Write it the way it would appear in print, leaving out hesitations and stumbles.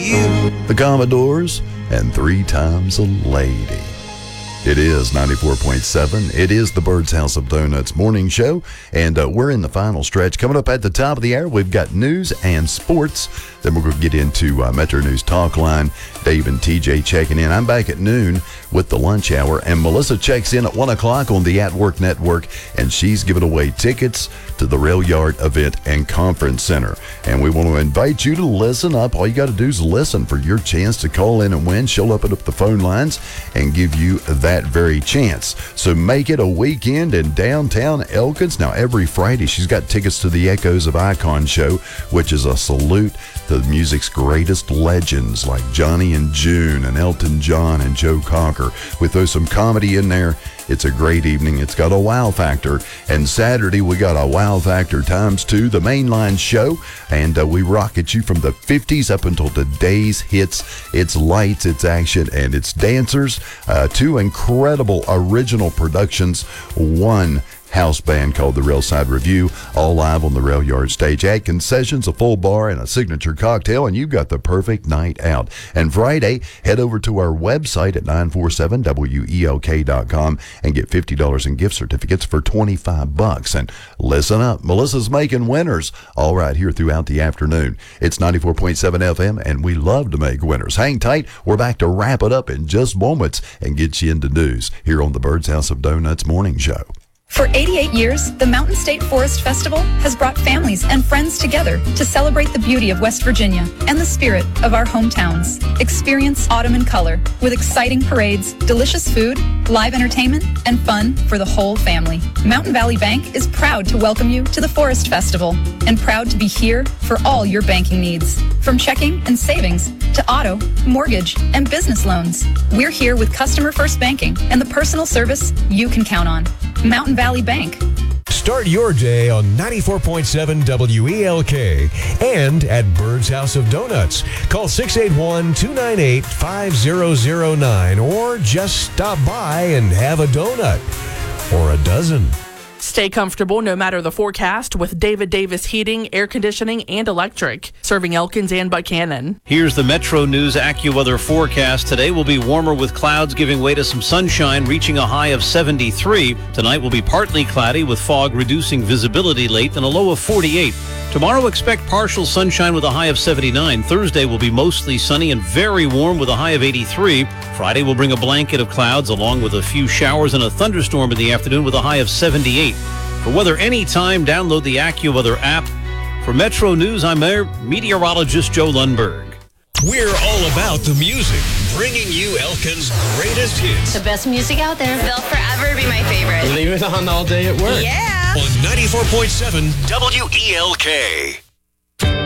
you. The Commodores and 3 Times a Lady. It is 94.7. It is the Bird's House of Donuts morning show, and we're in the final stretch. Coming up at the top of the hour, we've got news and sports. Then we're going to get into Metro News Talk Line. Dave and TJ checking in. I'm back at noon with the lunch hour, and Melissa checks in at 1 o'clock on the At Work Network, and she's giving away tickets to the Rail Yard event and conference center. And we want to invite you to listen up. All you got to do is listen for your chance to call in and win. She'll open up the phone lines and give you that very chance. So make it a weekend in downtown Elkins. Now, every Friday, she's got tickets to the Echoes of Icon show, which is a salute to music's greatest legends like Johnny and June and Elton John and Joe Cocker. We throw some comedy in there. It's a great evening. It's got a wow factor. And Saturday, we got a wow factor ×2, the mainline show. And we rocket you from the 50s up until today's hits. It's lights, it's action, and it's dancers. 2 incredible original productions. 1 house band called the Railside Review, all live on the Rail Yard stage. Add concessions, a full bar, and a signature cocktail, and you've got the perfect night out. And Friday, head over to our website at 947welk.com and get $50 in gift certificates for $25. And listen up, Melissa's making winners all right here throughout the afternoon. It's 94.7 FM, and we love to make winners. Hang tight. We're back to wrap it up in just moments and get you into news here on the Bird's House of Donuts morning show. For 88 years, the Mountain State Forest Festival has brought families and friends together to celebrate the beauty of West Virginia and the spirit of our hometowns. Experience autumn in color with exciting parades, delicious food, live entertainment, and fun for the whole family. Mountain Valley Bank is proud to welcome you to the Forest Festival and proud to be here for all your banking needs. From checking and savings to auto, mortgage, and business loans, we're here with customer first banking and the personal service you can count on. Mountain Valley Bank. Start your day on 94.7 WELK and at Bird's House of Donuts. Call 681-298-5009 or just stop by and have a donut or a dozen. Stay comfortable no matter the forecast with David Davis Heating, Air Conditioning, and Electric, serving Elkins and Buchanan. Here's the Metro News AccuWeather forecast. Today will be warmer with clouds giving way to some sunshine, reaching a high of 73. Tonight will be partly cloudy with fog reducing visibility late and a low of 48. Tomorrow, expect partial sunshine with a high of 79. Thursday will be mostly sunny and very warm with a high of 83. Friday will bring a blanket of clouds along with a few showers and a thunderstorm in the afternoon with a high of 78. For weather anytime, download the AccuWeather app. For Metro News, I'm meteorologist Joe Lundberg. We're all about the music, bringing you Elkins' greatest hits. The best music out there. They'll forever be my favorite. Leave it on all day at work. Yeah. On 94.7 WELK.